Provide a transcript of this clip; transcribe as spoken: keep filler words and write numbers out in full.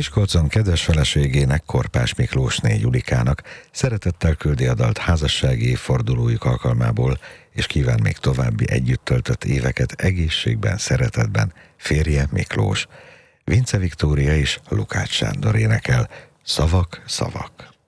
Miskolcon kedves feleségének, Korpás Miklósné Julikának szeretettel küldi a dalt házassági évfordulójuk alkalmából, és kíván még további együtt töltött éveket egészségben, szeretetben férje Miklós. Vince Viktória és Lukács Sándor énekel. Szavak, szavak.